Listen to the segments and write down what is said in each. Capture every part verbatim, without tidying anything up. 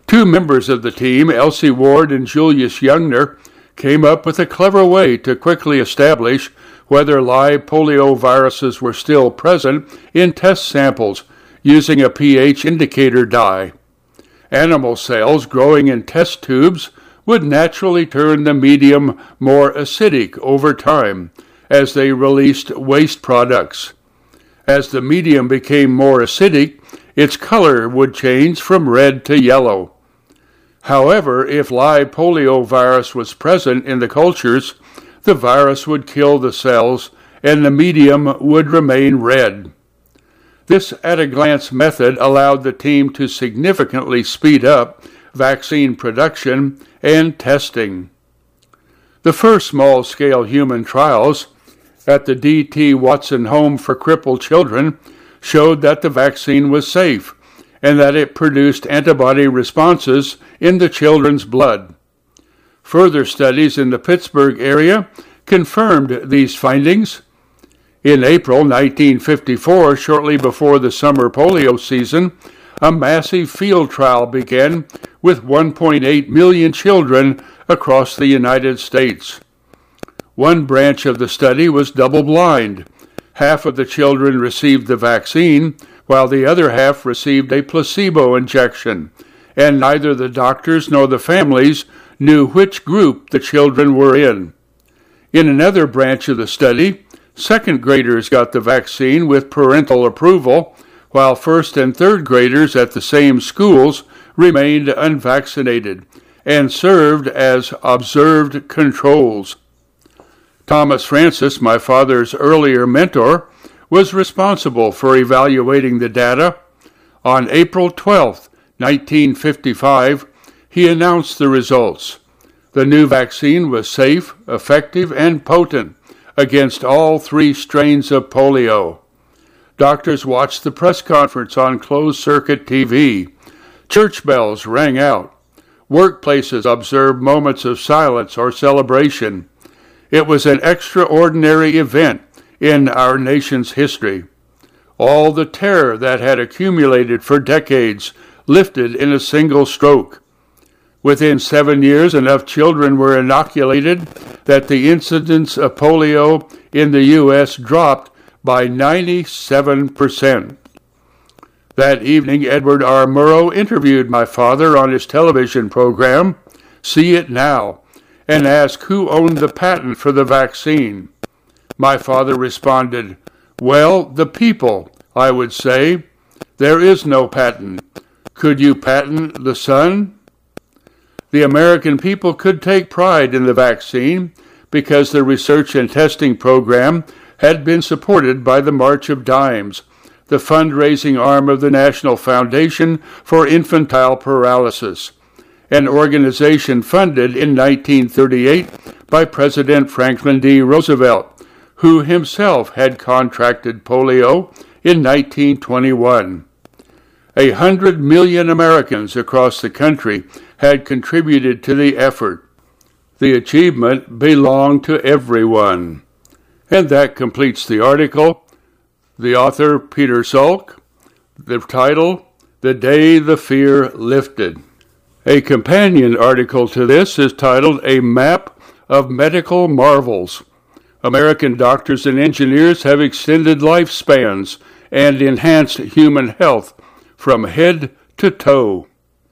Two members of the team, Elsie Ward and Julius Youngner, came up with a clever way to quickly establish whether live polio viruses were still present in test samples using a pH indicator dye. Animal cells growing in test tubes would naturally turn the medium more acidic over time as they released waste products. As the medium became more acidic, its color would change from red to yellow. However, if live polio virus was present in the cultures, the virus would kill the cells and the medium would remain red. This at-a-glance method allowed the team to significantly speed up vaccine production and testing. The first small-scale human trials at the D T Watson Home for Crippled Children showed that the vaccine was safe and that it produced antibody responses in the children's blood. Further studies in the Pittsburgh area confirmed these findings. In April nineteen fifty-four, shortly before the summer polio season, a massive field trial began with one point eight million children across the United States. One branch of the study was double-blind. Half of the children received the vaccine, while the other half received a placebo injection, and neither the doctors nor the families knew which group the children were in. In another branch of the study, second graders got the vaccine with parental approval, while first and third graders at the same schools remained unvaccinated and served as observed controls. Thomas Francis, my father's earlier mentor, was responsible for evaluating the data. On April twelfth, nineteen fifty-five, he announced the results. The new vaccine was safe, effective, and potent against all three strains of polio. Doctors watched the press conference on closed-circuit T V. Church bells rang out. Workplaces observed moments of silence or celebration. It was an extraordinary event in our nation's history. All the terror that had accumulated for decades lifted in a single stroke. Within seven years, enough children were inoculated that the incidence of polio in the U S dropped by ninety-seven percent. That evening, Edward R. Murrow interviewed my father on his television program, See It Now, and asked who owned the patent for the vaccine. My father responded, "Well, the people, I would say. There is no patent. Could you patent the sun?" The American people could take pride in the vaccine because the research and testing program had been supported by the March of Dimes, the fundraising arm of the National Foundation for Infantile Paralysis, an organization funded in nineteen thirty-eight by President Franklin D. Roosevelt, who himself had contracted polio in nineteen twenty-one. A hundred million Americans across the country had contributed to the effort. The achievement belonged to everyone. And that completes the article. The author, Peter Salk. The title, The Day the Fear Lifted. A companion article to this is titled A Map of Medical Marvels. American doctors and engineers have extended lifespans and enhanced human health from head to toe.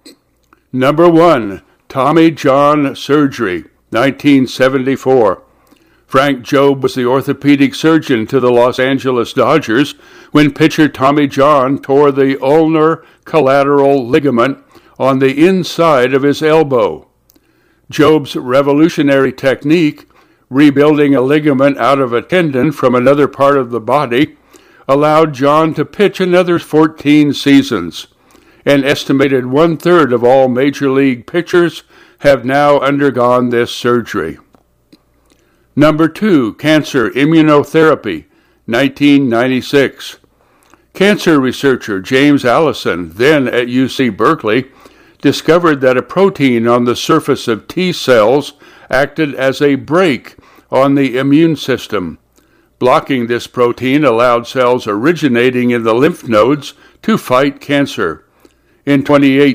Number one, Tommy John surgery, nineteen seventy-four. Frank Jobe was the orthopedic surgeon to the Los Angeles Dodgers when pitcher Tommy John tore the ulnar collateral ligament on the inside of his elbow. Jobe's revolutionary technique, rebuilding a ligament out of a tendon from another part of the body, allowed John to pitch another fourteen seasons. An estimated one-third of all major league pitchers have now undergone this surgery. Number two, cancer immunotherapy, nineteen ninety-six. Cancer researcher James Allison, then at U C Berkeley, discovered that a protein on the surface of T cells acted as a brake on the immune system. Blocking this protein allowed cells originating in the lymph nodes to fight cancer. In twenty eighteen,